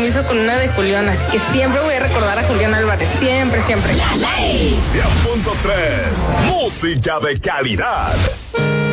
compromiso con una de Julián, así que siempre voy a recordar a Julián Álvarez, siempre, siempre. 100.3, música de calidad.